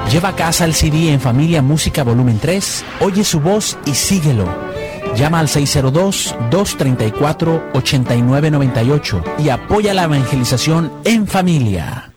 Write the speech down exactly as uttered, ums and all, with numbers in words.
Lleva a casa el C D En Familia Música Volumen tres, oye su voz y síguelo. Llama al seis cero dos, dos tres cuatro, ocho nueve nueve ocho y apoya la evangelización en familia.